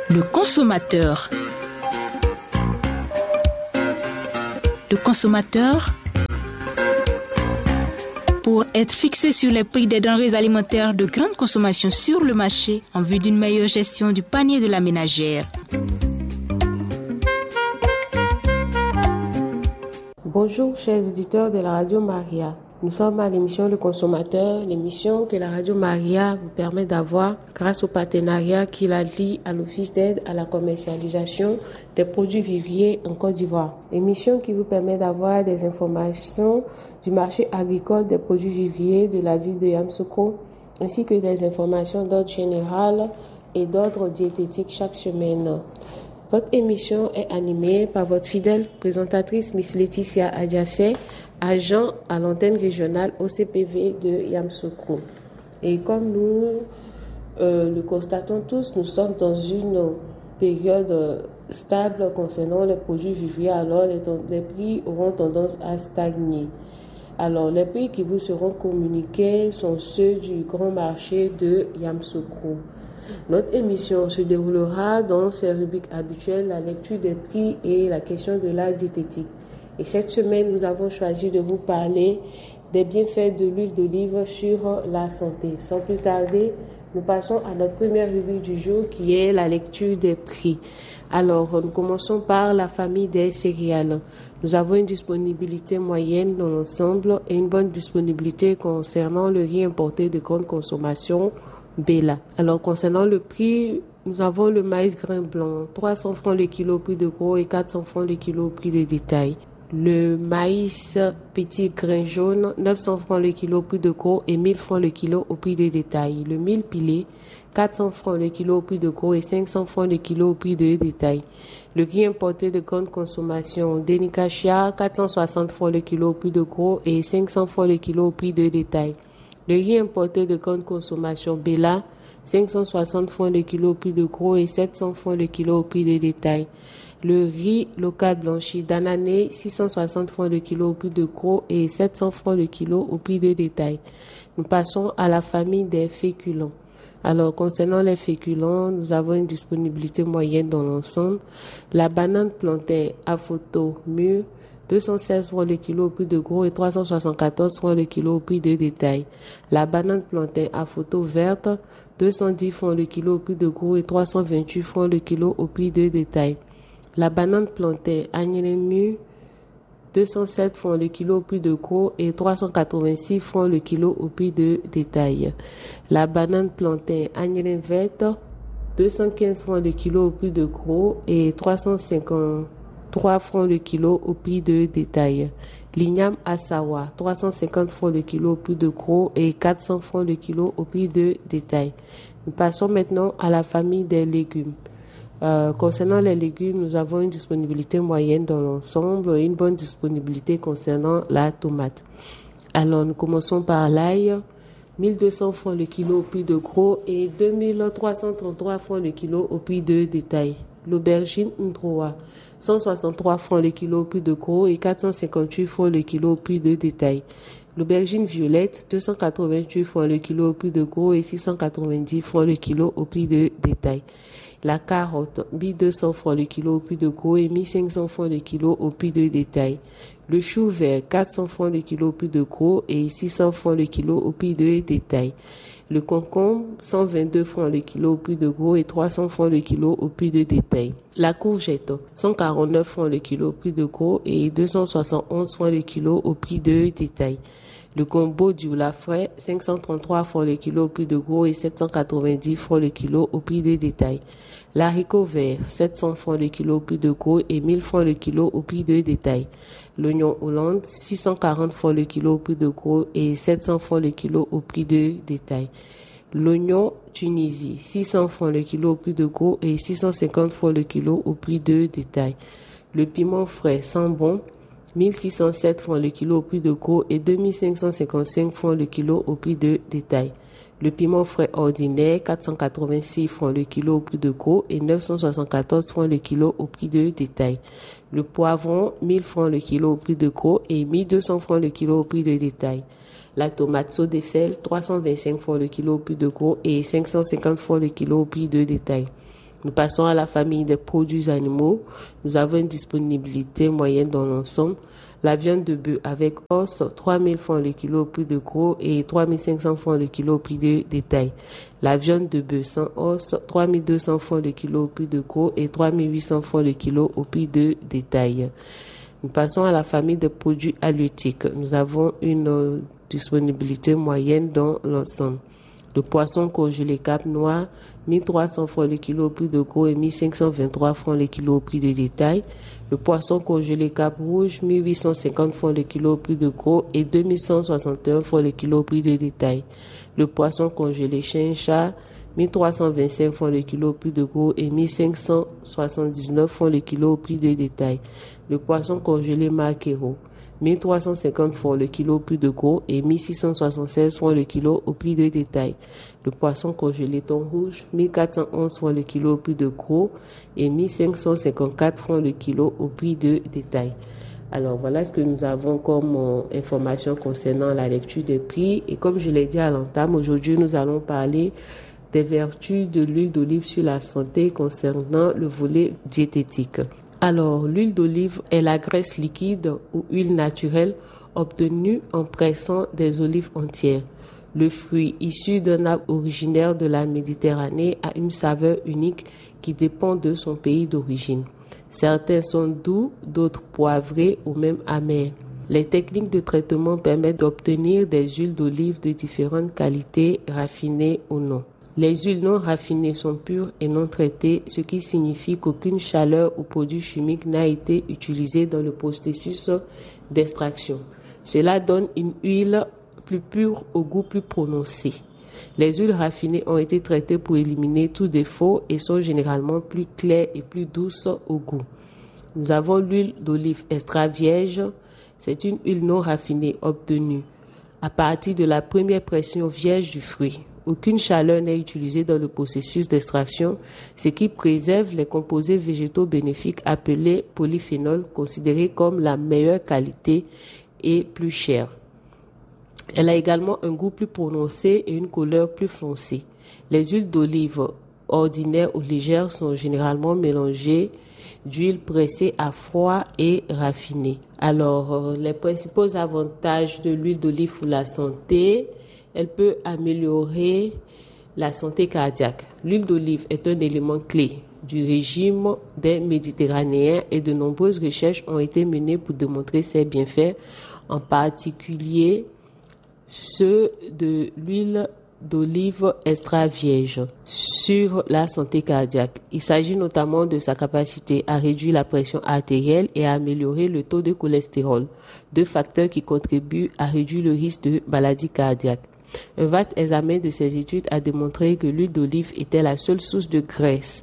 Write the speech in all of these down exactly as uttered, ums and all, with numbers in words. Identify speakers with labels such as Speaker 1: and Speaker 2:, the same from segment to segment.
Speaker 1: Le consommateur. Le consommateur, pour être fixé sur les prix des denrées alimentaires de grande consommation sur le marché en vue d'une meilleure gestion du panier de la ménagère.
Speaker 2: Bonjour chers auditeurs de la Radio Maria. Nous sommes à l'émission Le Consommateur, l'émission que la Radio Maria vous permet d'avoir grâce au partenariat qui la lie à l'Office d'aide à la commercialisation des produits vivriers en Côte d'Ivoire. Émission qui vous permet d'avoir des informations du marché agricole des produits vivriers de la ville de Yamoussoukro, ainsi que des informations d'ordre général et d'ordre diététique chaque semaine. Votre émission est animée par votre fidèle présentatrice Miss Laetitia Adjassé, agent à l'antenne régionale O C P V de Yamoussoukro. Et comme nous euh, le constatons tous, nous sommes dans une période stable concernant les produits vivriers, alors les, les prix auront tendance à stagner. Alors, les prix qui vous seront communiqués sont ceux du grand marché de Yamoussoukro. Notre émission se déroulera dans ses rubriques habituelles, la lecture des prix et la question de la diététique. Et cette semaine, nous avons choisi de vous parler des bienfaits de l'huile d'olive sur la santé. Sans plus tarder, nous passons à notre première rubrique du jour qui est la lecture des prix. Alors, nous commençons par la famille des céréales. Nous avons une disponibilité moyenne dans l'ensemble et une bonne disponibilité concernant le riz importé de grande consommation, Bella. Alors, concernant le prix, nous avons le maïs grain blanc, trois cents francs le kilo au prix de gros et quatre cents francs le kilo au prix de détail. Le maïs petit grain jaune, neuf cents francs le kilo au prix de gros et mille francs le kilo au prix de détail. Le mil pilé, quatre cents francs le kilo au prix de gros et cinq cents francs le kilo au prix de détail. Le riz importé de grande consommation, Denikachia, quatre cent soixante francs le kilo au prix de gros et cinq cents francs le kilo au prix de détail. Le riz importé de grande consommation, Bella, cinq cent soixante francs le kilo au prix de gros et sept cents francs le kilo au prix de détail. Le riz local blanchi d'Anané, six cent soixante francs le kilo au prix de gros et sept cents francs le kilo au prix de détail. Nous passons à la famille des féculents. Alors, concernant les féculents, nous avons une disponibilité moyenne dans l'ensemble. La banane plantain à photo mûre, deux cent seize francs le kilo au prix de gros et trois cent soixante-quatorze francs le kilo au prix de détail. La banane plantain à photo verte, deux cent dix francs le kilo au prix de gros et trois cent vingt-huit francs le kilo au prix de détail. La banane plantain agnelée mûre, deux cent sept francs le kilo au prix de gros et trois cent quatre-vingt-six francs le kilo au prix de détail. La banane plantain agnelée verte, deux cent quinze francs le kilo au prix de gros et trois cent cinquante-trois francs le kilo au prix de détail. L'igname Assawa, trois cent cinquante francs le kilo au prix de gros et quatre cents francs le kilo au prix de détail. Nous passons maintenant à la famille des légumes. Euh, concernant les légumes, nous avons une disponibilité moyenne dans l'ensemble et une bonne disponibilité concernant la tomate. Alors, nous commençons par l'ail, mille deux cents francs le kilo au prix de gros et deux mille trois cent trente-trois francs le kilo au prix de détail. L'aubergine Ndroa, cent soixante-trois francs le kilo au prix de gros et quatre cent cinquante-huit francs le kilo au prix de détail. L'aubergine violette, deux cent quatre-vingt-huit francs le kilo au prix de gros et six cent quatre-vingt-dix francs le kilo au prix de détail. La carotte, mille deux cents francs le kilo au prix de gros et mille cinq cents francs le kilo au prix de détail. Le chou vert, quatre cents francs le kilo au prix de gros et six cents francs le kilo au prix de détail. Le concombre, cent vingt-deux francs le kilo au prix de gros et trois cents francs le kilo au prix de détail. La courgette, cent quarante-neuf francs le kilo au prix de gros et deux cent soixante et onze francs le kilo au prix de détail. Le combo du la frais, cinq cent trente-trois francs le kilo au prix de gros et sept cent quatre-vingt-dix francs le kilo au prix de détail. L'haricot vert, sept cents francs le kilo au prix de gros et mille francs le kilo au prix de détail. L'oignon Hollande, six cent quarante francs le kilo au prix de gros et sept cents francs le kilo au prix de détail. L'oignon Tunisie, six cents francs le kilo au prix de gros et six cent cinquante francs le kilo au prix de détail. Le piment frais sans bon, mille six cent sept francs le kilo au prix de gros et deux mille cinq cent cinquante-cinq francs le kilo au prix de détail. Le piment frais ordinaire, quatre cent quatre-vingt-six francs le kilo au prix de gros et neuf cent soixante-quatorze francs le kilo au prix de détail. Le poivron, mille francs le kilo au prix de gros et mille deux cents francs le kilo au prix de détail. La tomate Sodefel, trois cent vingt-cinq francs le kilo au prix de gros et cinq cent cinquante francs le kilo au prix de détail. Nous passons à la famille des produits animaux. Nous avons une disponibilité moyenne dans l'ensemble. La viande de bœuf avec os, trois mille francs le kilo au prix de gros et trois mille cinq cents francs le kilo au prix de détail. La viande de bœuf sans os, trois mille deux cents francs le kilo au prix de gros et trois mille huit cents francs le kilo au prix de détail. Nous passons à la famille des produits halieutiques. Nous avons une euh, disponibilité moyenne dans l'ensemble. Le poisson congelé Cap Noir, mille trois cents francs le kilo au prix de gros et mille cinq cent vingt-trois francs le kilo au prix de détail. Le poisson congelé Cap Rouge, mille huit cent cinquante francs le kilo au prix de gros et deux mille cent soixante et un francs le kilo au prix de détail. Le poisson congelé Chincha, mille trois cent vingt-cinq francs le kilo au prix de gros et mille cinq cent soixante-dix-neuf francs le kilo au prix de détail. Le poisson congelé Marquero, mille trois cent cinquante francs le kilo au prix de gros et mille six cent soixante-seize francs le kilo au prix de détail. Le poisson congelé thon rouge, mille quatre cent onze francs le kilo au prix de gros et mille cinq cent cinquante-quatre francs le kilo au prix de détail. Alors voilà ce que nous avons comme euh, information concernant la lecture des prix. Et comme je l'ai dit à l'entame, aujourd'hui nous allons parler des vertus de l'huile d'olive sur la santé concernant le volet diététique. Alors, l'huile d'olive est la graisse liquide ou huile naturelle obtenue en pressant des olives entières. Le fruit, issu d'un arbre originaire de la Méditerranée, a une saveur unique qui dépend de son pays d'origine. Certains sont doux, d'autres poivrés ou même amers. Les techniques de traitement permettent d'obtenir des huiles d'olive de différentes qualités, raffinées ou non. Les huiles non raffinées sont pures et non traitées, ce qui signifie qu'aucune chaleur ou produit chimique n'a été utilisé dans le processus d'extraction. Cela donne une huile plus pure au goût plus prononcé. Les huiles raffinées ont été traitées pour éliminer tout défaut et sont généralement plus claires et plus douces au goût. Nous avons l'huile d'olive extra vierge. C'est une huile non raffinée obtenue à partir de la première pression vierge du fruit. Aucune chaleur n'est utilisée dans le processus d'extraction, ce qui préserve les composés végétaux bénéfiques appelés polyphénols, considérés comme la meilleure qualité et plus chère. Elle a également un goût plus prononcé et une couleur plus foncée. Les huiles d'olive ordinaires ou légères sont généralement mélangées d'huile pressée à froid et raffinée. Alors, les principaux avantages de l'huile d'olive pour la santé: elle peut améliorer la santé cardiaque. L'huile d'olive est un élément clé du régime des Méditerranéens et de nombreuses recherches ont été menées pour démontrer ses bienfaits, en particulier ceux de l'huile d'olive extra vierge sur la santé cardiaque. Il s'agit notamment de sa capacité à réduire la pression artérielle et à améliorer le taux de cholestérol, deux facteurs qui contribuent à réduire le risque de maladie cardiaque. Un vaste examen de ces études a démontré que l'huile d'olive était la seule source de graisse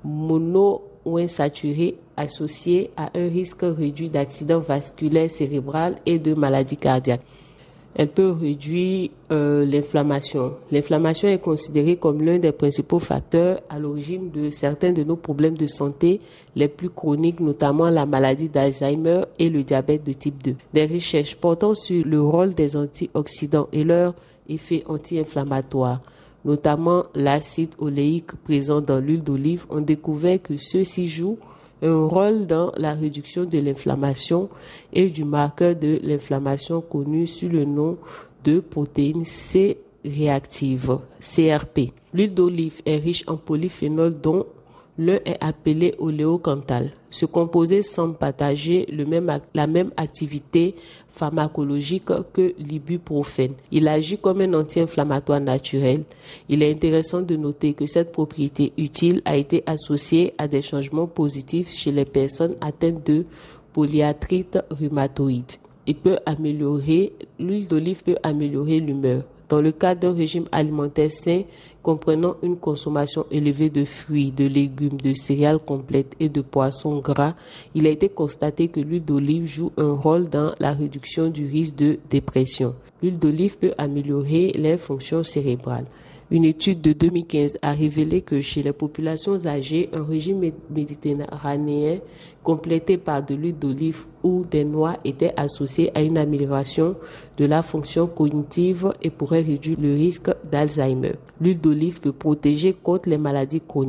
Speaker 2: monoinsaturée associée à un risque réduit d'accident vasculaire cérébral et de maladie cardiaque. Elle peut réduire euh, l'inflammation. L'inflammation est considérée comme l'un des principaux facteurs à l'origine de certains de nos problèmes de santé les plus chroniques, notamment la maladie d'Alzheimer et le diabète de type deux. Des recherches portant sur le rôle des antioxydants et leur effet anti-inflammatoire, notamment l'acide oléique présent dans l'huile d'olive, ont découvert que ceux-ci jouent un rôle dans la réduction de l'inflammation et du marqueur de l'inflammation connu sous le nom de protéine C réactive, C R P. L'huile d'olive est riche en polyphénols dont l'un est appelé oléocanthal. Ce composé semble partager le même, la même activité pharmacologique que l'ibuprofène. Il agit comme un anti-inflammatoire naturel. Il est intéressant de noter que cette propriété utile a été associée à des changements positifs chez les personnes atteintes de polyarthrite rhumatoïde. Il peut améliorer, l'huile d'olive peut améliorer l'humeur. Dans le cadre d'un régime alimentaire sain comprenant une consommation élevée de fruits, de légumes, de céréales complètes et de poissons gras, il a été constaté que l'huile d'olive joue un rôle dans la réduction du risque de dépression. L'huile d'olive peut améliorer les fonctions cérébrales. Une étude de deux mille quinze a révélé que chez les populations âgées, un régime méditerranéen complété par de l'huile d'olive ou des noix était associé à une amélioration de la fonction cognitive et pourrait réduire le risque d'Alzheimer. L'huile d'olive peut protéger contre les maladies chroniques.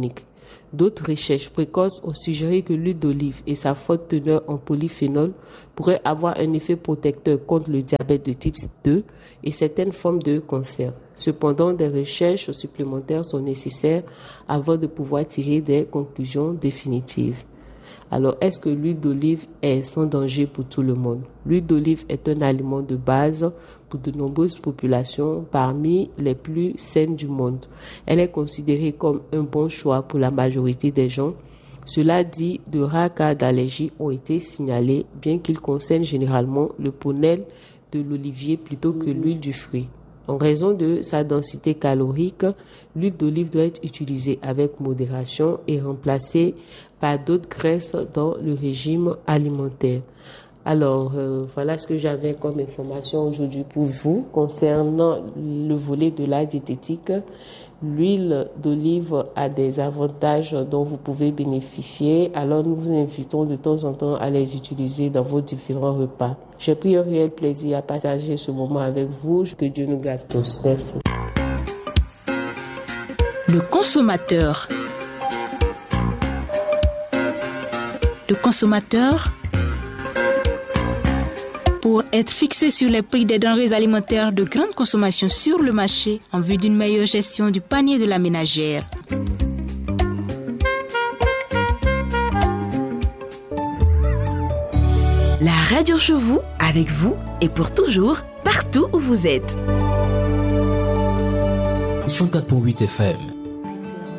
Speaker 2: D'autres recherches précoces ont suggéré que l'huile d'olive et sa forte teneur en polyphénol pourraient avoir un effet protecteur contre le diabète de type deux et certaines formes de cancer. Cependant, des recherches supplémentaires sont nécessaires avant de pouvoir tirer des conclusions définitives. Alors, est-ce que l'huile d'olive est sans danger pour tout le monde? L'huile d'olive est un aliment de base pour de nombreuses populations, parmi les plus saines du monde. Elle est considérée comme un bon choix pour la majorité des gens. Cela dit, de rares cas d'allergie ont été signalés, bien qu'ils concernent généralement le pollen de l'olivier plutôt que l'huile du fruit. En raison de sa densité calorique, l'huile d'olive doit être utilisée avec modération et remplacée par d'autres graisses dans le régime alimentaire. Alors, euh, voilà ce que j'avais comme information aujourd'hui pour vous concernant le volet de la diététique. L'huile d'olive a des avantages dont vous pouvez bénéficier. Alors, nous vous invitons de temps en temps à les utiliser dans vos différents repas. J'ai pris un réel plaisir à partager ce moment avec vous. Que Dieu nous garde tous. Merci.
Speaker 1: Le consommateur. Le consommateur, pour être fixé sur les prix des denrées alimentaires de grande consommation sur le marché en vue d'une meilleure gestion du panier de la ménagère.
Speaker 3: La radio chez vous, avec vous et pour toujours, partout où vous êtes.
Speaker 4: cent quatre virgule huit F M